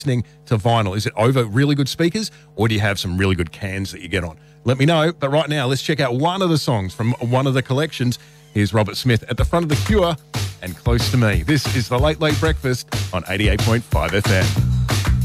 listening to vinyl? Is it over really good speakers, or do you have some really good cans that you get on? Let me know. But right now, let's check out one of the songs from one of the collections. Here's Robert Smith at the front of The Cure and Close to Me. This is The Late Late Breakfast on 88.5 FM.